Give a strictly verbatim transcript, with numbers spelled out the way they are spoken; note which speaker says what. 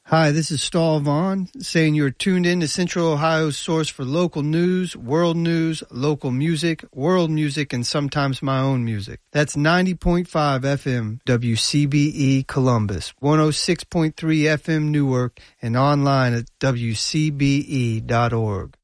Speaker 1: Hi, this is Stahl Vaughn saying you're tuned in to Central Ohio's source for local news, world news, local music, world music, and sometimes my own music. That's ninety point five F M W C B E Columbus, one oh six point three F M Newark, and online at W C B E dot org.